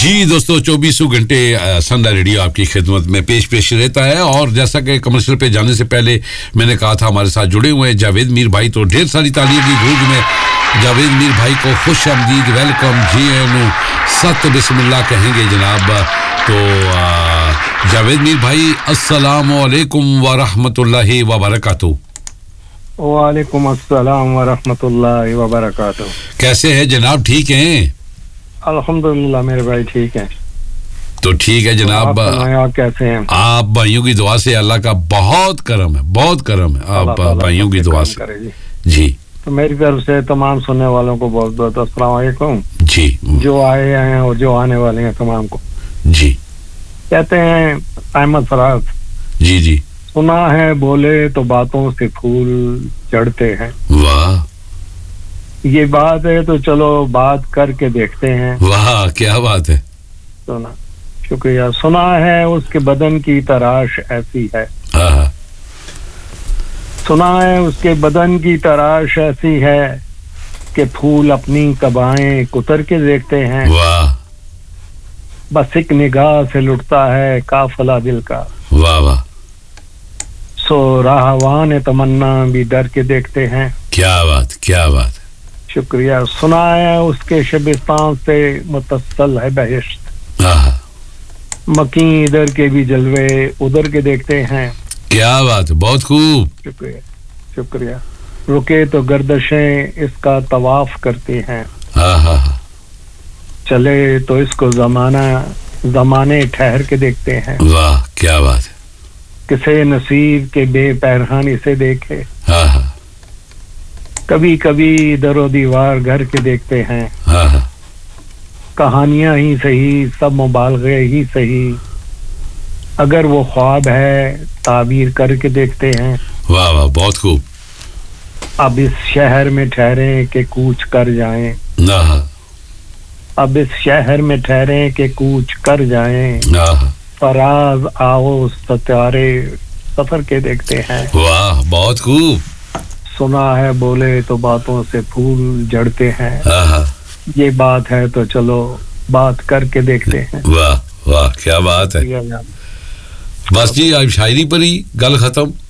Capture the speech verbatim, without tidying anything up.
जी दोस्तों, चौबीसों घंटे सनराइज रेडियो आपकी खिदमत में पेश पेश रहता है। और जैसा कि कमर्शियल पे जाने से पहले मैंने कहा था, हमारे साथ जुड़े हुए हैं जावेद मीर भाई। तो ढेर सारी तालियों की गूंज में जावेद मीर भाई को खुश आमदीद, वेलकम, जी एन सत बिस्मिल्लाह कहेंगे जनाब। तो आ, जावेद मीर भाई, अस्सलामु अलैकुम व रहमतुल्लाहि व बरकातहू। वालेकुम अस्सलाम व रहमतुल्लाहि व बरकातहू। कैसे हैं जनाब, ठीक हैं? अल्हम्दुलिल्लाह मेरे भाई ठीक हैं। तो ठीक है जनाब, आप, आप कैसे हैं? आप भाइयों की दुआ से अल्लाह का बहुत करम है, बहुत करम है आप भाइयों की दुआ से। जी।, जी तो मेरी तरफ से तमाम सुनने वालों को बहुत बहुत अस्सलाम वालेकुम जी, जो आए हैं और जो आने वाले हैं तमाम को जी। कहते हैं अहमद फराज जी जी, सुना है बोले तो बातों से फूल चढ़ते हैं। वाह, ये बात है तो चलो बात करके देखते हैं। वाह क्या बात है। सुना, शुक्रिया। सुना है उसके बदन की तराश ऐसी है। हाँ, सुना है उसके बदन की तराश ऐसी है कि फूल अपनी कबाएं कुतर के देखते हैं। वाह, बस एक निगाह से लुटता है काफिला दिल का। वाह वाह, सो राहवान तमन्ना भी डर के देखते हैं। क्या बात, क्या बात है। शुक्रिया। सुना है उसके शबिस्तान से मुतस्सल है बहिश्त। हाँ, मकी इधर के भी जलवे उधर के देखते हैं। क्या बात है, बहुत खूब। शुक्रिया शुक्रिया। रुके तो गर्दशें इसका तवाफ करती हैं। हाँ हाँ हाँ, चले तो इसको जमाना जमाने ठहर के देखते हैं। वाह क्या बात है। किसे नसीब के बेपहरानी से देखे। हाँ हाँ कभी कभी दरो दीवार घर के देखते हैं। हाँ हाँ, कहानियां ही सही सब मुबालगे ही सही, अगर वो ख्वाब है ताबीर करके देखते हैं। वाह वाह, बहुत खूब। अब इस शहर में ठहरे के कूच कर जाएं। हाँ, अब इस शहर में ठहरे के कूच कर जाएं। हाँ, फराज आओ सतारे सफर के देखते हैं। वाह बहुत खूब। सुना है बोले तो बातों से फूल जड़ते हैं। हाँ हाँ, ये बात है तो चलो बात करके देखते हैं। वाह वाह क्या बात है। बस जी, अब शायरी पर ही गल खत्म।